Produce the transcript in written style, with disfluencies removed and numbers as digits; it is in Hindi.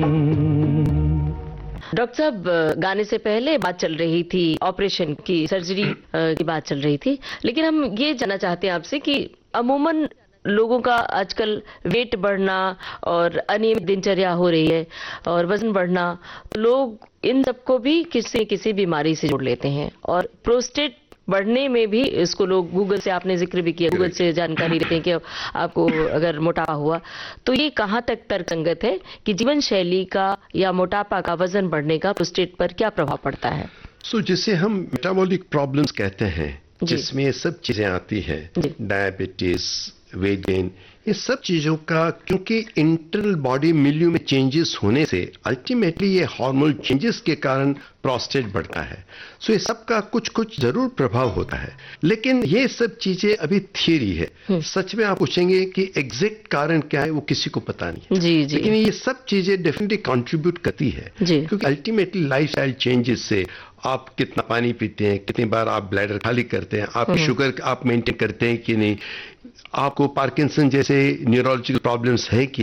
डॉक्टर साहब, गाने से पहले बात चल रही थी ऑपरेशन की, सर्जरी की बात चल रही थी, लेकिन हम ये जानना चाहते हैं आपसे कि अमूमन लोगों का आजकल वेट बढ़ना और अनियमित दिनचर्या हो रही है और वजन बढ़ना, लोग इन सबको भी किसी किसी बीमारी से जोड़ लेते हैं और प्रोस्टेट बढ़ने में भी इसको लोग गूगल से, आपने जिक्र भी किया, गूगल से जानकारी लेते हैं कि आपको अगर मोटापा हुआ तो ये कहाँ तक तर्कसंगत है कि जीवन शैली का या मोटापा का, वजन बढ़ने का प्रोस्टेट पर क्या प्रभाव पड़ता है? जिसे हम मेटाबॉलिक प्रॉब्लम्स कहते हैं, जी। जिसमें ये सब चीजें आती है, जी। डायबिटीज, वेट गेन, ये सब चीजों का, क्योंकि इंटरनल बॉडी मिल्यू में चेंजेस होने से अल्टीमेटली ये हार्मोनल चेंजेस के कारण प्रोस्टेट बढ़ता है। ये सब का कुछ कुछ जरूर प्रभाव होता है, लेकिन ये सब चीजें अभी थियरी है। सच में आप पूछेंगे कि एग्जैक्ट कारण क्या है, वो किसी को पता नहीं है। जी जी। लेकिन ये सब चीजें डेफिनेटली कंट्रीब्यूट करती है, क्योंकि अल्टीमेटली लाइफस्टाइल चेंजेस से आप कितना पानी पीते हैं, कितनी बार आप ब्लैडर खाली करते हैं, आपकी शुगर आप मेंटेन करते हैं कि नहीं, आपको पार्किंसन जैसे न्यूरोलॉजिकल प्रॉब्लम्स है कि